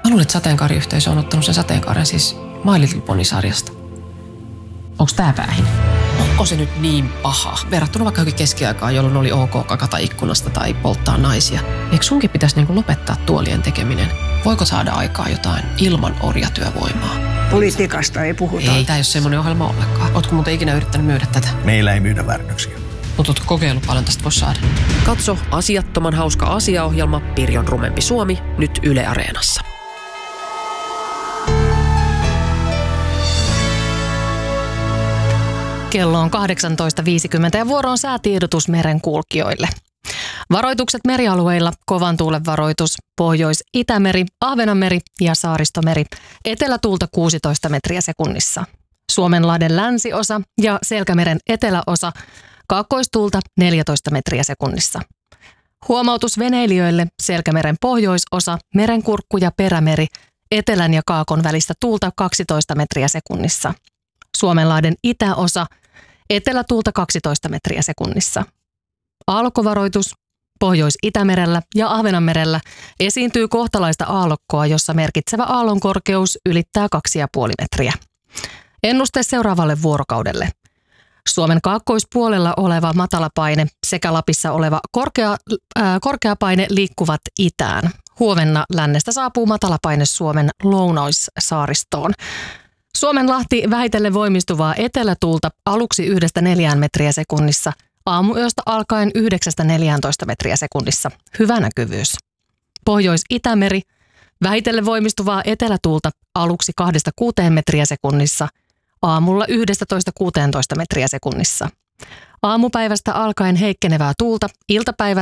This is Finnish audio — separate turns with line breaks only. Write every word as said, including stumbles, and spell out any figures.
Mä luulen, että sateenkaariyhteisö on ottanut sen sateenkaaren siis My Little Pony-sarjasta.
Onko tää päähin?
Onko se nyt niin paha? Verrattuna vaikka johonkin keskiaikaan, jolloin oli ok kakata ikkunasta tai polttaa naisia. Eikö sunkin pitäisi niinku lopettaa tuolien tekeminen? Voiko saada aikaa jotain ilman orjatyövoimaa?
Politiikasta ei puhuta.
Ei, tää ei ole semmoinen ohjelma ollenkaan. Ootko muuten ikinä yrittänyt myydä tätä?
Meillä ei myydä väärännöksiä.
Mutta ootko kokeillut paljon tästä voisi saada?
Katso asiattoman hauska asiaohjelma Pirjon rumempi Suomi nyt Yle Areenassa.
Kello on kahdeksantoista viisikymmentä ja vuoro on säätiedotus merenkulkijoille. Varoitukset merialueilla, kovan tuulen varoitus, Pohjois-Itämeri, Ahvenanmeri ja Saaristomeri, etelätuulta kuusitoista metriä sekunnissa. Suomenlahden länsiosa ja Selkämeren eteläosa, kaakkoistuulta neljätoista metriä sekunnissa. Huomautus veneilijöille, Selkämeren pohjoisosa, Merenkurkku ja Perämeri, etelän ja kaakon välistä tuulta kaksitoista metriä sekunnissa. Suomenlahden itäosa, etelätuulta kaksitoista metriä sekunnissa. Aallokkovaroitus Pohjois-Itämerellä ja Ahvenanmerellä esiintyy kohtalaista aallokkoa, jossa merkitsevä aallonkorkeus ylittää kaksi pilkku viisi metriä. Ennuste seuraavalle vuorokaudelle. Suomen kaakkoispuolella oleva matalapaine sekä Lapissa oleva korkea, äh, korkeapaine liikkuvat itään. Huomenna lännestä saapuu matalapaine Suomen lounaissaaristoon. Suomenlahti vähitellen voimistuvaa etelätuulta aluksi yhdestä neljään metriä sekunnissa, aamuyöstä alkaen yhdeksästä neljääntoista metriä sekunnissa. Hyvä näkyvyys. Pohjois-Itämeri vähitellen voimistuvaa etelätuulta aluksi kahdesta kuuteen metriä sekunnissa, aamulla yhdestätoista kuuteentoista metriä sekunnissa. Aamupäivästä alkaen heikkenevää tuulta, iltapäivä